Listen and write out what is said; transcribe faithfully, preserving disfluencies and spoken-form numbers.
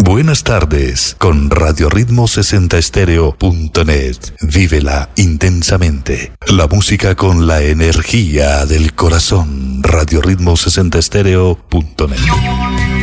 Buenas tardes con Radio Ritmo sesenta Estéreo punto net. Vívela intensamente. La música con la energía del corazón. Radio Ritmo sesenta Estéreo punto net.